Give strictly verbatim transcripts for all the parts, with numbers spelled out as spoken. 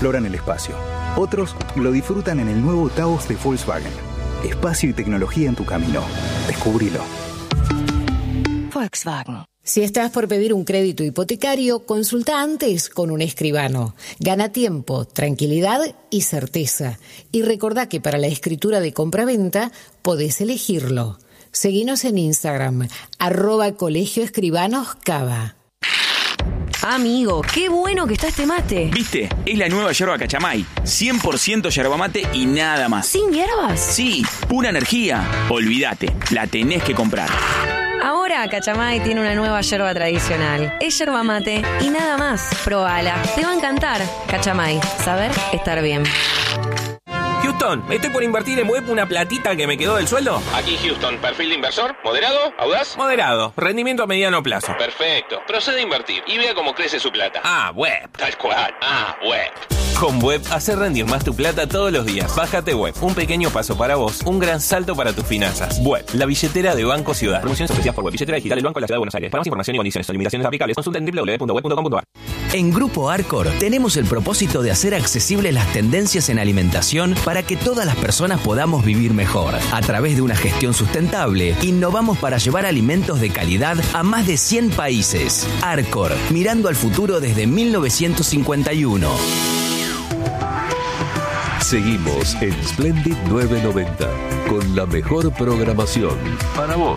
exploran el espacio. Otros lo disfrutan en el nuevo Taos de Volkswagen. Espacio y tecnología en tu camino. Descubrilo. Volkswagen. Si estás por pedir un crédito hipotecario, consulta antes con un escribano. Gana tiempo, tranquilidad y certeza. Y recordá que para la escritura de compraventa podés elegirlo. Seguinos en Instagram, arroba Colegio Escribanos Cava. Amigo, qué bueno que está este mate. ¿Viste? Es la nueva yerba Cachamay. cien por ciento yerba mate y nada más. ¿Sin hierbas? Sí, pura energía. Olvídate, la tenés que comprar. Ahora Cachamay tiene una nueva yerba tradicional. Es yerba mate y nada más. Probala, te va a encantar. Cachamay, saber estar bien. Houston, estoy por invertir en web una platita que me quedó del sueldo. Aquí Houston, perfil de inversor, moderado, audaz. Moderado, rendimiento a mediano plazo. Perfecto, procede a invertir y vea cómo crece su plata. Ah, web. Tal cual, ah, web. Con Web, hacer rendir más tu plata todos los días. Bájate Web, un pequeño paso para vos, un gran salto para tus finanzas. Web, la billetera de Banco Ciudad. Promociones ofrecidas por Web, billetera digital del Banco de la Ciudad de Buenos Aires. Para más información y condiciones o limitaciones aplicables, consulta en doble u doble u doble u punto web punto com punto a r. En Grupo Arcor tenemos el propósito de hacer accesibles las tendencias en alimentación para que todas las personas podamos vivir mejor. A través de una gestión sustentable, innovamos para llevar alimentos de calidad a más de cien países. Arcor, mirando al futuro desde mil novecientos cincuenta y uno. Seguimos en Splendid novecientos noventa con la mejor programación para vos.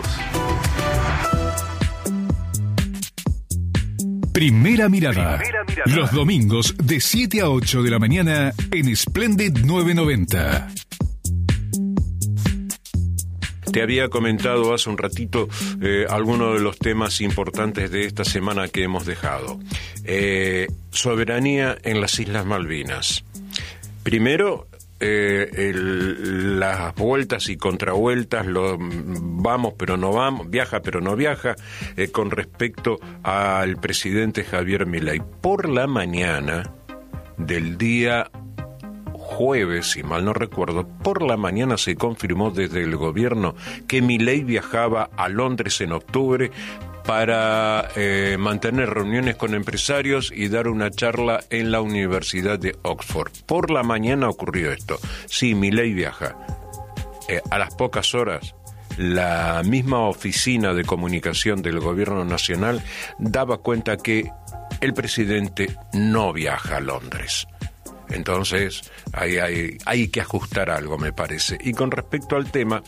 Primera mirada. Primera mirada. Los domingos de siete a ocho de la mañana en Splendid novecientos noventa. Te había comentado hace un ratito eh, algunos de los temas importantes de esta semana que hemos dejado. Eh, soberanía en las Islas Malvinas. Primero, eh, el, las vueltas y contravueltas, lo, vamos pero no vamos, viaja pero no viaja, eh, con respecto al presidente Javier Milei. Por la mañana del día jueves, si mal no recuerdo, por la mañana se confirmó desde el gobierno que Milei viajaba a Londres en octubre para eh, mantener reuniones con empresarios y dar una charla en la Universidad de Oxford. Por la mañana ocurrió esto. Sí, Milei viaja. Eh, a las pocas horas, la misma oficina de comunicación del gobierno nacional daba cuenta que el presidente no viaja a Londres. Entonces, hay, hay, hay que ajustar algo, me parece. Y con respecto al tema,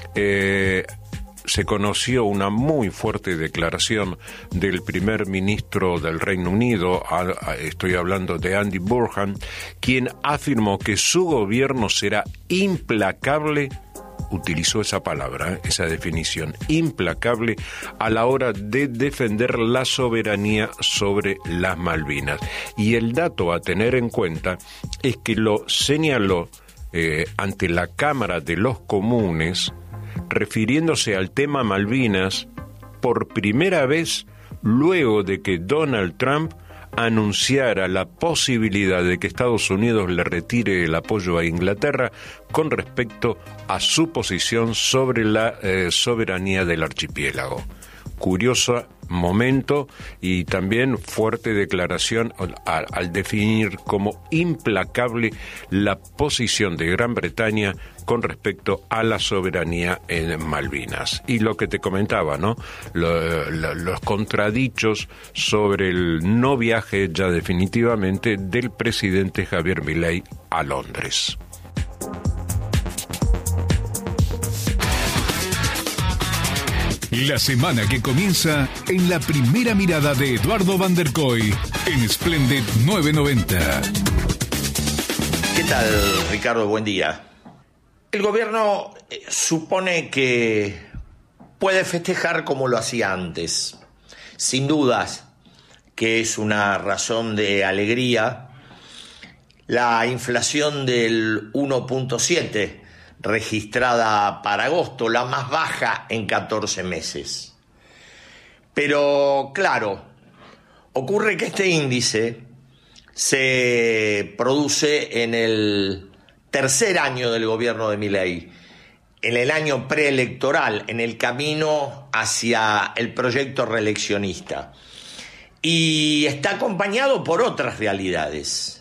eh, se conoció una muy fuerte declaración del primer ministro del Reino Unido, estoy hablando de Andy Burnham, quien afirmó que su gobierno será implacable, utilizó esa palabra, esa definición, implacable a la hora de defender la soberanía sobre las Malvinas. Y el dato a tener en cuenta es que lo señaló eh, ante la Cámara de los Comunes, refiriéndose al tema Malvinas por primera vez luego de que Donald Trump anunciara la posibilidad de que Estados Unidos le retire el apoyo a Inglaterra con respecto a su posición sobre la eh, soberanía del archipiélago. Curioso momento y también fuerte declaración al, al definir como implacable la posición de Gran Bretaña con respecto a la soberanía en Malvinas. Y lo que te comentaba, ¿no? Lo, lo, los contradichos sobre el no viaje ya definitivamente del presidente Javier Milei a Londres. La semana que comienza en la primera mirada de Eduardo Van der Koy en Splendid novecientos noventa. ¿Qué tal, Ricardo? Buen día. El gobierno supone que puede festejar como lo hacía antes. Sin dudas que es una razón de alegría la inflación del uno punto siete registrada para agosto, la más baja en catorce meses. Pero, claro, ocurre que este índice se produce en el tercer año del gobierno de Milei, en el año preelectoral, en el camino hacia el proyecto reeleccionista. Y está acompañado por otras realidades.